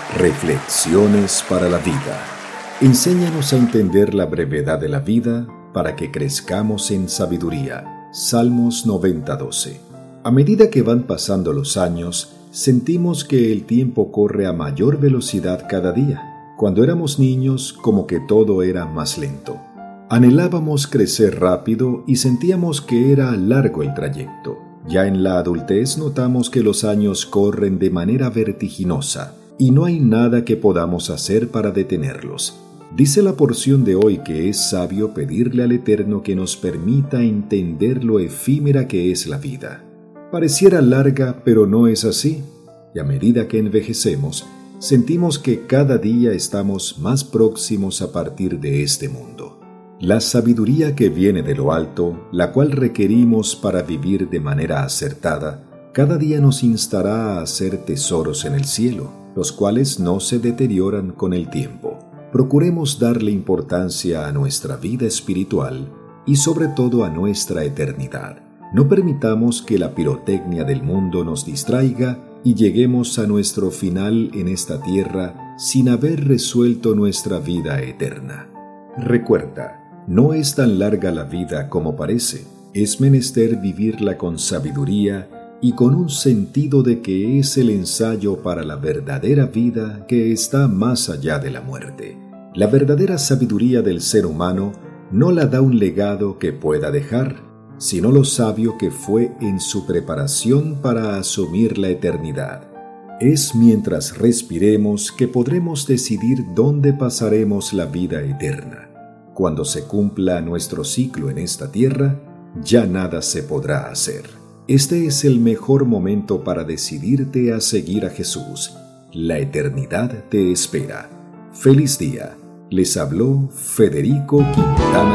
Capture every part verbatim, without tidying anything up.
Reflexiones para la vida. Enséñanos a entender la brevedad de la vida para que crezcamos en sabiduría. Salmos noventa, doce. A medida que van pasando los años, sentimos que el tiempo corre a mayor velocidad cada día. Cuando éramos niños, como que todo era más lento. Anhelábamos crecer rápido y sentíamos que era largo el trayecto. Ya en la adultez notamos que los años corren de manera vertiginosa y no hay nada que podamos hacer para detenerlos. Dice la porción de hoy que es sabio pedirle al Eterno que nos permita entender lo efímera que es la vida. Pareciera larga, pero no es así. Y a medida que envejecemos, sentimos que cada día estamos más próximos a partir de este mundo. La sabiduría que viene de lo alto, la cual requerimos para vivir de manera acertada, cada día nos instará a hacer tesoros en el cielo, los cuales no se deterioran con el tiempo. Procuremos darle importancia a nuestra vida espiritual y sobre todo a nuestra eternidad. No permitamos que la pirotecnia del mundo nos distraiga y lleguemos a nuestro final en esta tierra sin haber resuelto nuestra vida eterna. Recuerda, no es tan larga la vida como parece. Es menester vivirla con sabiduría y con un sentido de que es el ensayo para la verdadera vida que está más allá de la muerte. La verdadera sabiduría del ser humano no la da un legado que pueda dejar, sino lo sabio que fue en su preparación para asumir la eternidad. Es mientras respiremos que podremos decidir dónde pasaremos la vida eterna. Cuando se cumpla nuestro ciclo en esta tierra, ya nada se podrá hacer. Este es el mejor momento para decidirte a seguir a Jesús. La eternidad te espera. Feliz día. Les habló Federico Quintana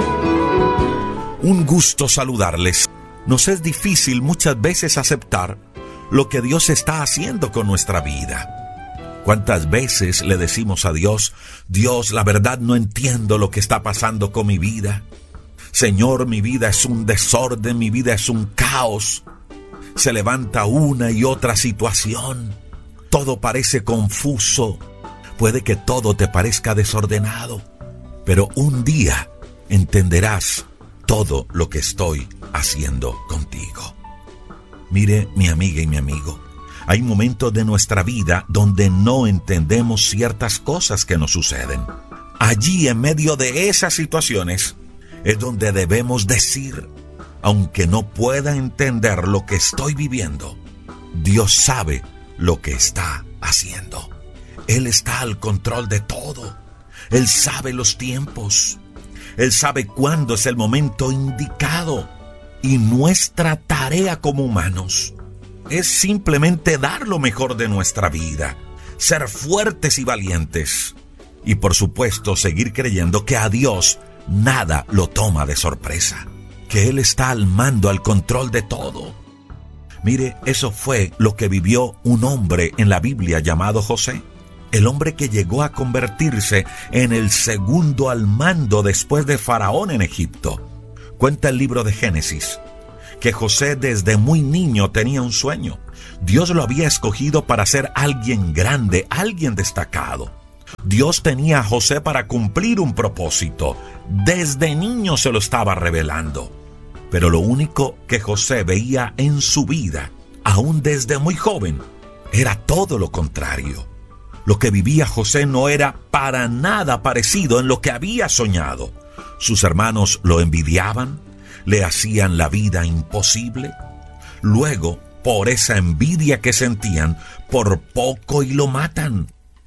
Guerrero. Un gusto saludarles. Nos es difícil muchas veces aceptar lo que Dios está haciendo con nuestra vida. ¿Cuántas veces le decimos a Dios, Dios, la verdad no entiendo lo que está pasando con mi vida? Señor, mi vida es un desorden, mi vida es un caos. Se levanta una y otra situación. Todo parece confuso. Puede que todo te parezca desordenado, pero un día entenderás todo lo que estoy haciendo contigo. Mire, mi amiga y mi amigo, hay momentos de nuestra vida donde no entendemos ciertas cosas que nos suceden. Allí, en medio de esas situaciones, es donde debemos decir, aunque no pueda entender lo que estoy viviendo, Dios sabe lo que está haciendo. Él está al control de todo. Él sabe los tiempos. Él sabe cuándo es el momento indicado. Y nuestra tarea como humanos es simplemente dar lo mejor de nuestra vida, ser fuertes y valientes. Y por supuesto, seguir creyendo que a Dios nada lo toma de sorpresa, que Él está al mando, al control de todo. Mire, eso fue lo que vivió un hombre en la Biblia llamado José. El hombre que llegó a convertirse en el segundo al mando después de Faraón en Egipto. Cuenta el libro de Génesis que José desde muy niño tenía un sueño. Dios lo había escogido para ser alguien grande, alguien destacado. Dios tenía a José para cumplir un propósito. Desde niño se lo estaba revelando. Pero lo único que José veía en su vida, aún desde muy joven, era todo lo contrario. Lo que vivía José no era para nada parecido en lo que había soñado. Sus hermanos lo envidiaban, le hacían la vida imposible. Luego, por esa envidia que sentían, por poco y lo matan.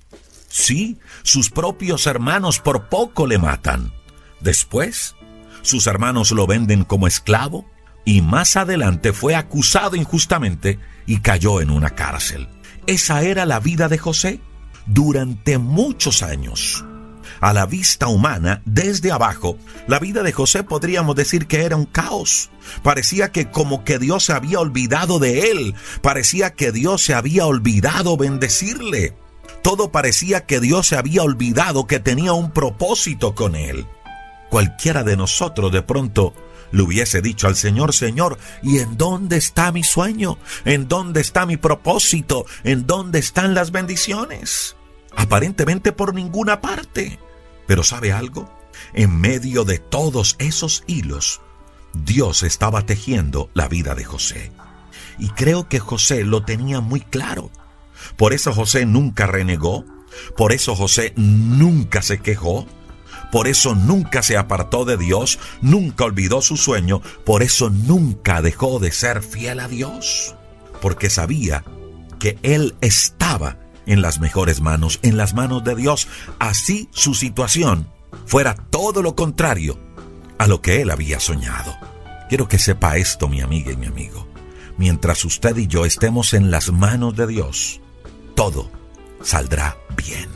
Sí, sus propios hermanos por poco le matan. Después, sus hermanos lo venden como esclavo y más adelante fue acusado injustamente y cayó en una cárcel. Esa era la vida de José durante muchos años. A la vista humana, desde abajo, la vida de José podríamos decir que era un caos. Parecía que como que Dios se había olvidado de él. Parecía que Dios se había olvidado bendecirle. Todo parecía que Dios se había olvidado que tenía un propósito con él. Cualquiera de nosotros de pronto le hubiese dicho al Señor: Señor, ¿y en dónde está mi sueño? ¿En dónde está mi propósito? ¿En dónde están las bendiciones? Aparentemente por ninguna parte. Pero ¿sabe algo? En medio de todos esos hilos, Dios estaba tejiendo la vida de José. Y creo que José lo tenía muy claro. Por eso José nunca renegó. Por eso José nunca se quejó. Por eso nunca se apartó de Dios. Nunca olvidó su sueño. Por eso nunca dejó de ser fiel a Dios. Porque sabía que él estaba en las mejores manos, en las manos de Dios. Así su situación fuera todo lo contrario a lo que él había soñado. Quiero que sepa esto, mi amiga y mi amigo. Mientras usted y yo estemos en las manos de Dios, todo saldrá bien.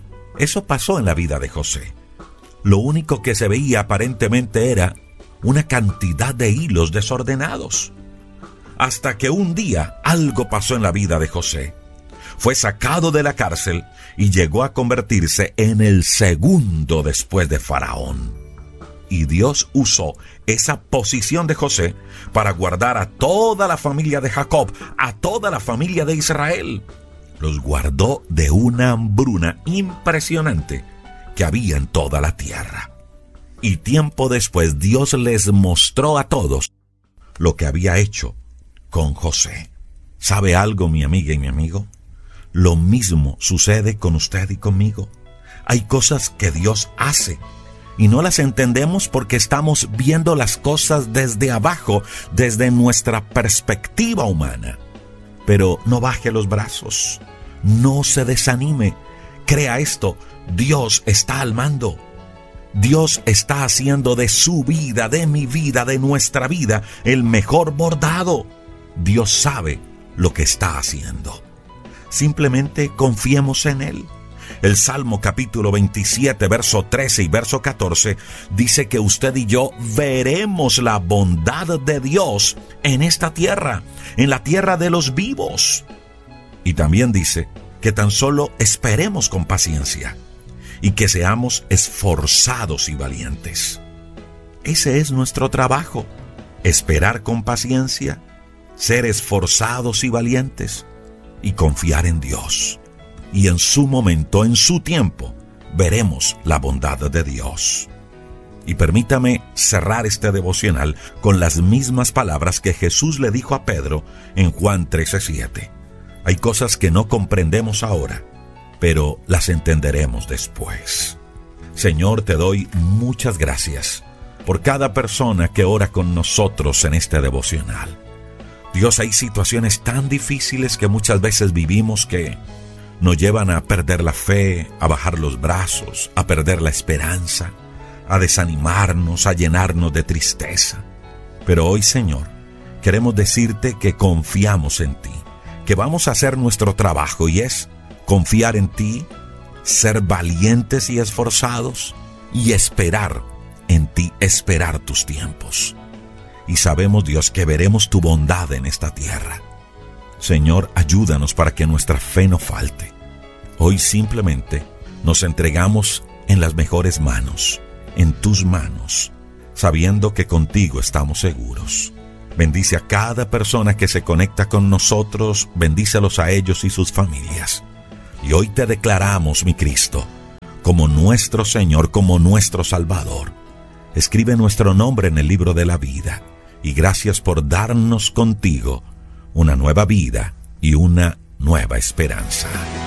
Eso pasó en la vida de José. Lo único que se veía aparentemente era una cantidad de hilos desordenados. Hasta que un día algo pasó en la vida de José. Fue sacado de la cárcel y llegó a convertirse en el segundo después de Faraón. Y Dios usó esa posición de José para guardar a toda la familia de Jacob, a toda la familia de Israel. Los guardó de una hambruna impresionante que había en toda la tierra. Y tiempo después Dios les mostró a todos lo que había hecho con José. ¿Sabe algo, mi amiga y mi amigo? Lo mismo sucede con usted y conmigo. Hay cosas que Dios hace y no las entendemos porque estamos viendo las cosas desde abajo, desde nuestra perspectiva humana. Pero no baje los brazos, no se desanime. Crea esto: Dios está al mando. Dios está haciendo de su vida, de mi vida, de nuestra vida, el mejor bordado. Dios sabe lo que está haciendo. Simplemente confiemos en Él. El Salmo capítulo veintisiete, verso trece y verso catorce dice que usted y yo veremos la bondad de Dios en esta tierra, en la tierra de los vivos. Y también dice que tan solo esperemos con paciencia y que seamos esforzados y valientes. Ese es nuestro trabajo: esperar con paciencia, ser esforzados y valientes y confiar en Dios. Y en su momento, en su tiempo, veremos la bondad de Dios. Y permítame cerrar este devocional con las mismas palabras que Jesús le dijo a Pedro en Juan trece siete. Hay cosas que no comprendemos ahora, pero las entenderemos después. Señor, te doy muchas gracias por cada persona que ora con nosotros en este devocional. Dios, hay situaciones tan difíciles que muchas veces vivimos que nos llevan a perder la fe, a bajar los brazos, a perder la esperanza, a desanimarnos, a llenarnos de tristeza. Pero hoy, Señor, queremos decirte que confiamos en ti, que vamos a hacer nuestro trabajo, y es confiar en ti, ser valientes y esforzados y esperar en ti, esperar tus tiempos. Y sabemos, Dios, que veremos tu bondad en esta tierra. Señor, ayúdanos para que nuestra fe no falte. Hoy simplemente nos entregamos en las mejores manos, en tus manos, sabiendo que contigo estamos seguros. Bendice a cada persona que se conecta con nosotros, bendícelos a ellos y sus familias. Y hoy te declaramos, mi Cristo, como nuestro Señor, como nuestro Salvador. Escribe nuestro nombre en el libro de la vida. Y gracias por darnos contigo una nueva vida y una nueva esperanza.